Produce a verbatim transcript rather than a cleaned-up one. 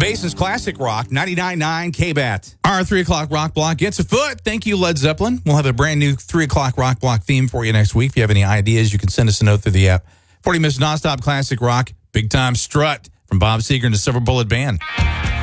Basin's Classic Rock, ninety-nine point nine K B A T. Our three o'clock rock block gets afoot. Thank you, Led Zeppelin. We'll have a brand new three o'clock rock block theme for you next week. If you have any ideas, you can send us a note through the app. forty minutes nonstop classic rock, big time strut from Bob Seger and the Silver Bullet Band.